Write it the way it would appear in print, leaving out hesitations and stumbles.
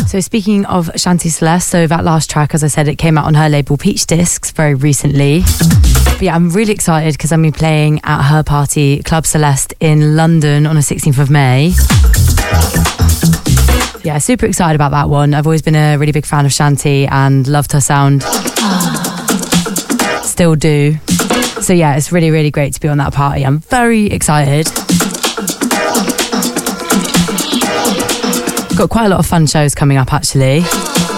So speaking of Shanti Celeste, so that last track, as I said, it came out on her label Peach Discs very recently. But yeah, I'm really excited because I'm going to be playing at her party, Club Celeste, in London on the 16th of May. Yeah, super excited about that one. I've always been a really big fan of Shanti and loved her sound. Still do. So yeah, it's really, really great to be on that party. I'm very excited. Got quite a lot of fun shows coming up actually.